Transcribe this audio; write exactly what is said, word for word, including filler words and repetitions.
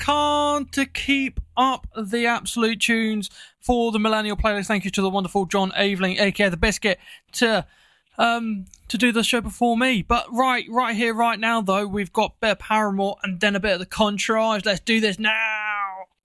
Khan to keep up the absolute tunes for the Millennial Playlist. Thank you to the wonderful John Aveling, aka the Biscuit, to um to do the show before me. But right, right here, right now, though, we've got a bit of Paramore and then a bit of the Contrage. Let's do this now.